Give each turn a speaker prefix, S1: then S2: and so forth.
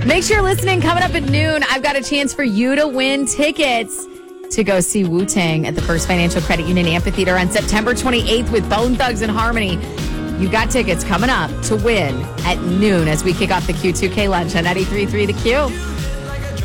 S1: Make sure you're listening. Coming up at noon, I've got a chance for you to win tickets to go see Wu-Tang at the First Financial Credit Union Amphitheater on September 28th with Bone Thugs and Harmony. You got tickets coming up to win at noon as we kick off the Q2K lunch on 93.3 The Q.